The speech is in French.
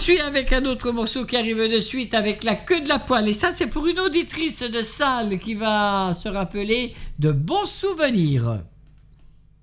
poursuit avec un autre morceau qui arrive de suite avec La queue de la poêle. Et ça, c'est pour une auditrice de salle qui va se rappeler de bons souvenirs.